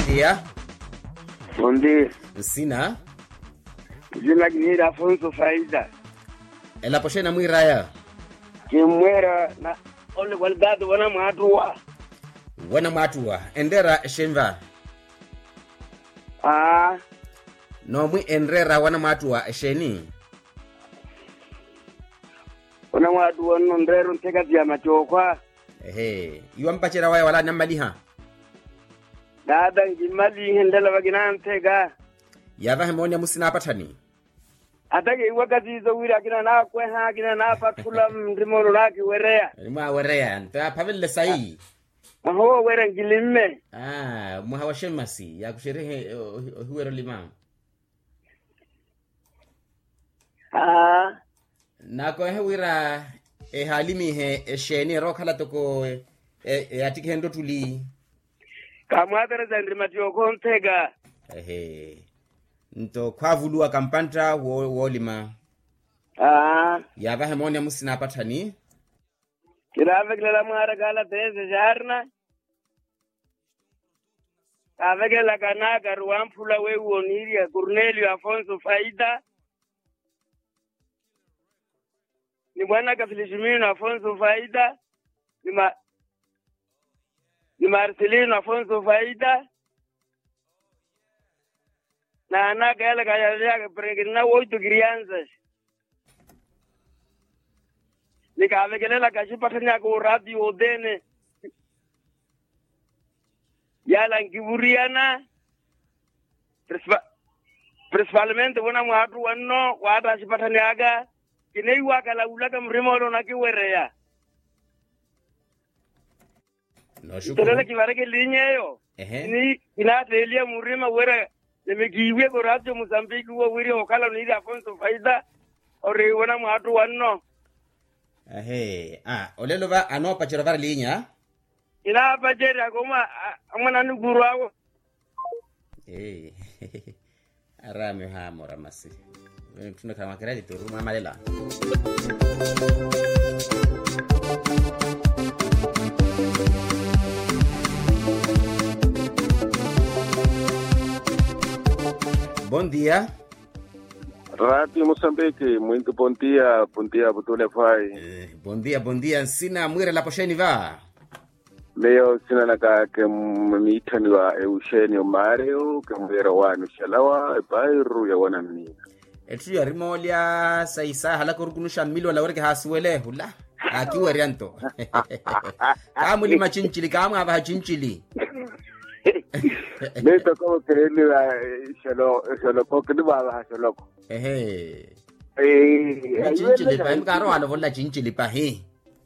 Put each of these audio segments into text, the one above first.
dia. Bom dia. Sina. Jina kinira Afonso Faida. Ela poshena mwiraya. Kimwera na ole walgado wana matuwa. Wana matuwa. Endera shemva. No mwi enrera wana matuwa sheni. Wana matuwa nondero nteka vya machokwa. Iwa mpachera waya wala namaliha. Dada ngimali hendela wagina nteka. Yava hemonia musina apatani. Atake wakati hizo wira kina na kweha kina na patula mrimono laki werea. Rima werea. Nta pavile sahi. Maho wera ngilime. Muhawa shemasi. Ya kusherehe huwero lima. Na kwa wira halimi sheni rokhala toko atiki hendo tuli. Kamwadara zandrima tioko ntega. Nto kwa vulua kampanta wolima. Yava hemonia musina apatani. Kirave kila mwara kala teze jarna. Avegela kanaga ruampula wewe oniria Cornelio Afonso Faida. Ni bwana Kafilishimino Afonso Faida. Ni Marcelino Afonso Faida. Na anaga yale kaya pregina woito grianzas. Nikavegelela kashipatanya ko radio dene. Yala ngiburiana. Principalmente wana mwatu wanno wata shipatanyaga kinei wakala ulaka mrimolo na kiwerea. No shukuru. Tolele kivareke linyeyo. Ni inatelia murima wera nemekiwe ko radio Mozambique wo wiri okala ni Afonso Faida ore wana mwatu wanno. Olelo ba ano pachira var linya. Ina pachira koma amana nuguru awo. Arame ha moramasi. Tuna kama kiradi to ruma malela. Bom dia. Radio Moçambique, muito bom dia Butule Fai. Bom dia. Sina mwire la posheni va. Leo sina naka ke mitani wa Eushenio Mario, ke mwira wa Nushalawa, Bairu ya wana nini. Etu ya rimolia saisa halaka urukunusha milo la wereke hasuwele hula. Akiwa rianto. Kamu lima chinchili, kamu hava chinchili. Nito como que ele shalo kokini baba shalo. Chinchili pa mkaro wano vola chinchili pa he.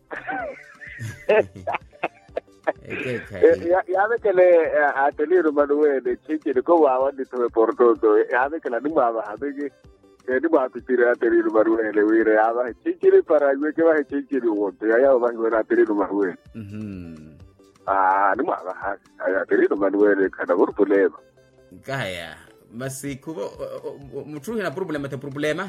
Ya ve que le atelier Manuel chinchili ko wawa ni tuwe portoto. Ya ve que la baba habe que ni baba tira atelier Manuel wire ya va chinchili para yo que va chinchili wote ya va ngora atelier Manuel. Ni baba atelier Manuel kana problema. Kaya basi kubo mtu hina problema.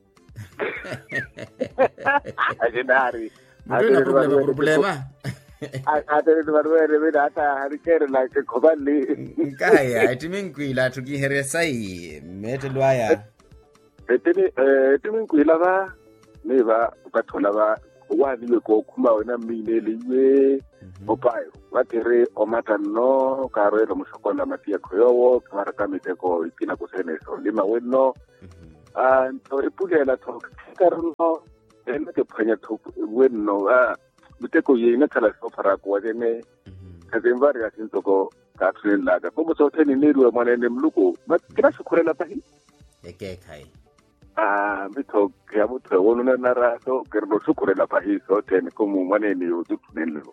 Ajenari. Mtu problema. Atelier Manuel bila hata harikere la kobali. Kaya itiminkwila tukiheresai metelwaya. Itiminkwila ba neba bathola ba wani ko kuma wena mineliwe opayo watere omatano karelo mushokola matia koyowo kamara kamiteko ikina kuseneso lima weno nto ipulela to karlo ene ke phanya to weno miteko yena kala sofara ko wene kazemvari asintoko katrela ka komo so theni nirwe mwanene mluko makira shukurela tahi kai mito ya mutwe wonuna naraso kerno shukurela pahiso teni komu mwanene yotutunelo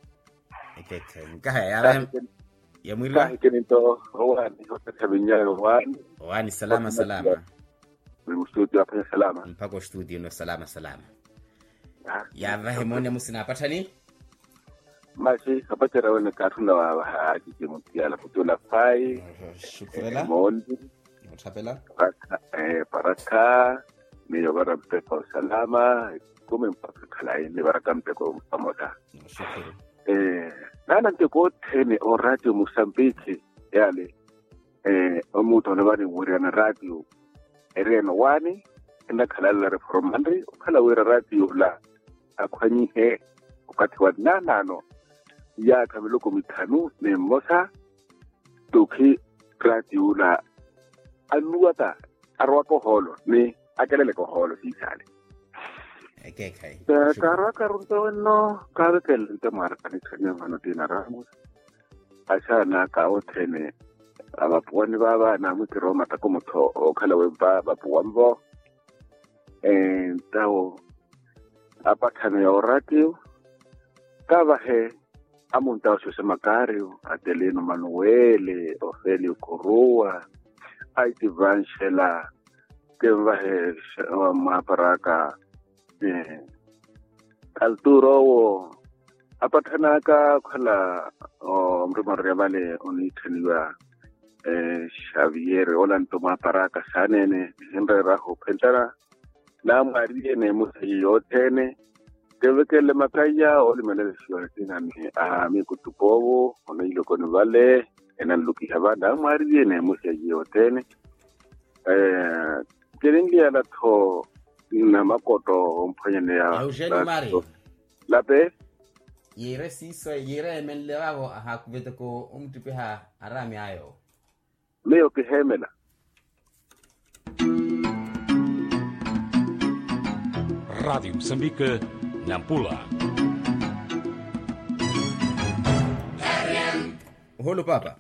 Kaya ya mwila kinito wani hotabinyano wani salama studio hapa salama mpaka studio no salama ya vahemonia musina apatani mashi kapatera wena katuna wa hajiji mutiala Butule Fai shukrela mondi utapela baraka niyo baraka salama kume mpaka kalai ni baraka mpeko pamoja shukuru nana nteko tene o Radio Mozambique yale omuntu ne bani wira na radio ereno wani enda khala la reformandri khala wira radio la akhwanyi he ukati wa nanano ya kamiloko mitanu ne mosa toki radio la anuata arwa ko holo ni akelele ko holo sisale okay kara karunto no kare kelente marka ni tsenya mano dinaramu asana ka othene abaponi baba na mutiro matako motho okhala wempa bapuambo tawo apathane ya radio kaba he amunta osese makario ateleno manuele ofelio korua aiti vanshela kemva he maparaka kalturo wo apathana ka khala mrimare vale onitheniwa Xavier olanto maparaka sanene hembe raho pentara na marie ne musayi yothene kevekele makaya olimele shiwatina ni mi kutupovo ona iloko ni vale enaluki habada marie ne musayi yothene kelingia la tho na makoto mphanyane ya Eugene Mari lape yire siso yire emenle wabo hakuvete ko umtipe ha arami ayo leo kihemela Rádio Moçambique, Nampula. Holo papa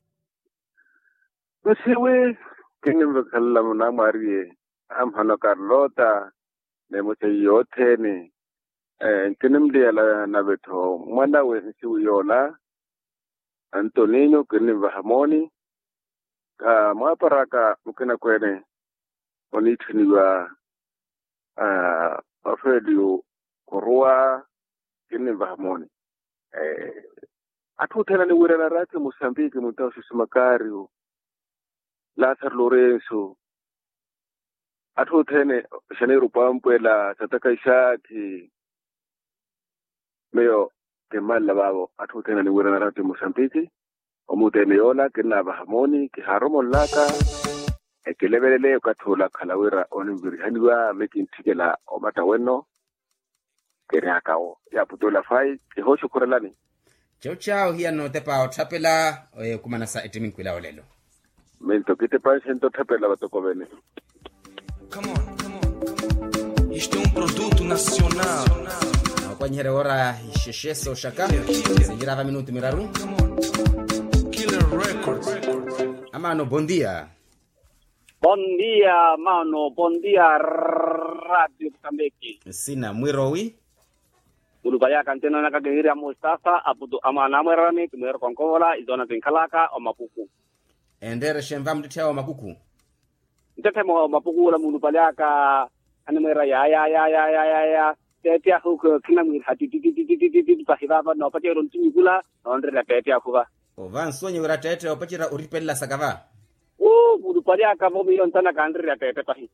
Msiwe kinimbe kala na marie amhano Carlota ne musayi yothene kinimde ala na beto mwana we siwe yola Antonino kinimbe hamoni ka maparaka mukena kwene onithiniwa Alfredo Korua kinimbe hamoni atuthena ni wira na rati Mozambique mutausi simakario Lazar Lorenzo atuthene Janeiro Pampela tataka ishati meyo kemala babo atuthena ni wira na rati Mozambique omutene yola kinaba hamoni kiharomo laka ekelebelele ukathola khalawira onibiri haniwa making tikela omata weno kere akawo ya putola fai ehosho korelani chao hiya no tepa othapela kumana sa etimin kwila olelo mento kite pansento thapela batoko bene Come on. Isto produto nacional. kwanyere ora ishesheso shaka singira minuti miraru Killer Records. amano bom dia mano, bom dia Radio Moçambique. sina mwirowi Ulubaya kantena na kagiri Mustafa apudu amana mwerani kumero konkola izona tinkalaka o mapuku. endere shemva mtitheo makuku Ntete mo mapuku la mulubaya ka anemera ya tetia huko kina mwir hati pasibaba no patero ntimigula ondre la tetia kuba. ovansonye uratete opachira uripella sakava Mulubaya ka mo milion tana kandre la tete pahi.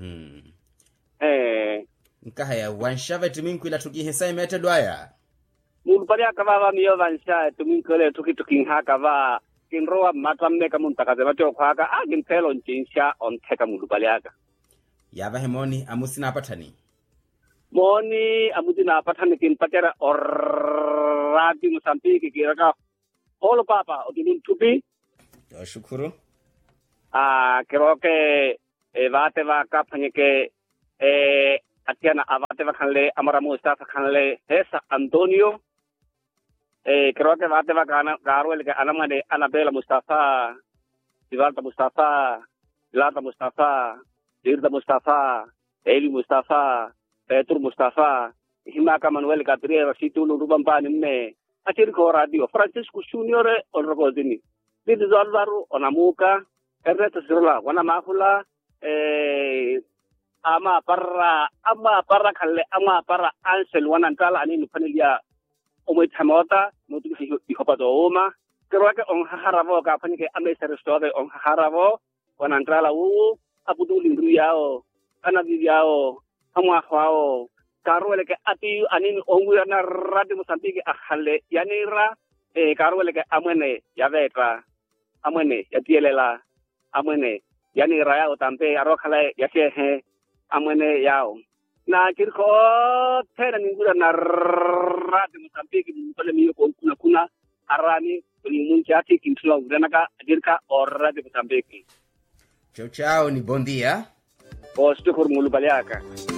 nkahaya wanshava etimin kwila tukihesa imete dwaya Mulubaya ka baba miyo vansha tuminkole tuki hakava kinroa matamme ka muntakaze batyo khaka agintelo ntinsha ontheka mulubaya ka. yava hemoni amusina apathani Moni amutina pathani kin patera or Radio Moçambique kiraka holo papa odin tupi shukuru creo que vate va kapanye ke atiana avate va khanle amara Mustafa khanle esa Antonio creo que vate va kana garwel ke anamane Anabela Mustafa Divalta Mustafa Lata Mustafa Dirda Mustafa Eli Mustafa Petru Mustafa Himaka Manuel Gabriel Rasitu Lurubamba nimme achir ko radio Francisco Junior olrogodini Didi Zalvaru onamuka Ernesto Sirla wana mahula ama para khalle ama para Ansel wana ntala ani familia omoy thamota mutu ihopa do oma creo que on haravo ka panike amese restore on haravo wana ntala apudu lindruyao ana viviao amwa hwao karwele ke ati anini onguya na Radio Moçambique akhalle yanira karwele ke amwene yaveta amwene yatielela amwene yani raya utampe arokhala yake amwene yao na kirko tena ningura na radio Mozambique mutole miyo kuna arani ni munchati kimsula urenaka dirka radio Mozambique. Ciao ciao ni bon dia. Posto por mulubaliaka.